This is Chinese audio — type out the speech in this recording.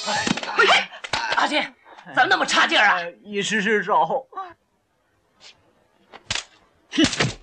阿金，怎么那么差劲啊？ 一时失手。